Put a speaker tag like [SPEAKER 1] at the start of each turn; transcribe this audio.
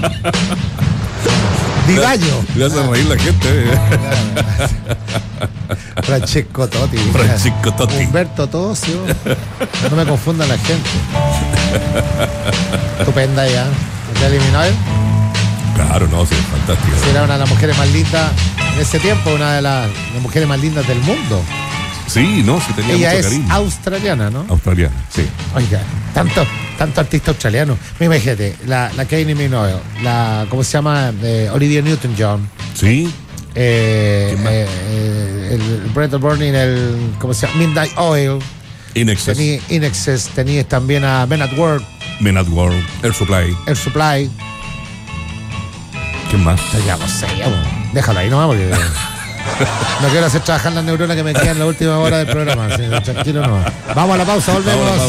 [SPEAKER 1] Divallo.
[SPEAKER 2] Le hace reír la gente.
[SPEAKER 1] Francesco Totti.
[SPEAKER 2] Francesco Totti.
[SPEAKER 1] Humberto Tocio. No me confunda la gente. Estupenda ya. ¿Te eliminó él?
[SPEAKER 2] Claro, no, sí, fantástico.
[SPEAKER 1] Sí, era una de las mujeres más lindas en ese tiempo, una de las mujeres más lindas del mundo.
[SPEAKER 2] Sí, no, sí tenía
[SPEAKER 1] Ella
[SPEAKER 2] mucho
[SPEAKER 1] es
[SPEAKER 2] cariño.
[SPEAKER 1] australiana, ¿no?
[SPEAKER 2] Australiana, sí.
[SPEAKER 1] Oiga, tanto artista australiano. Imagínate, la Kylie Minogue, ¿cómo se llama? Olivia Newton-John.
[SPEAKER 2] Sí.
[SPEAKER 1] El Brett Burning, ¿cómo se llama? Midnight Oil.
[SPEAKER 2] In Excess.
[SPEAKER 1] Tenías también a Men at Work.
[SPEAKER 2] Men at Work. Air Supply.
[SPEAKER 1] Air Supply.
[SPEAKER 2] ¿Quién más?
[SPEAKER 1] Ya no sé, déjalo ahí nomás porque no quiero hacer trabajar las neuronas que me quedan en la última hora del programa. Así, tranquilo nomás. Vamos a la pausa, volvemos.